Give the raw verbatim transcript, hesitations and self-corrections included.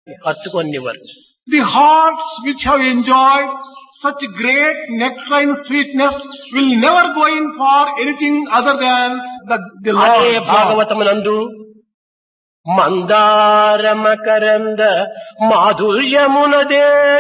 హత్తుకొనివ్వరు. The hearts which have enjoyed such great nectarine sweetness will never go in for anything other than the, the అదే Lord. భాగవతమునందు మందార మకరంద మాధుర్యమునదే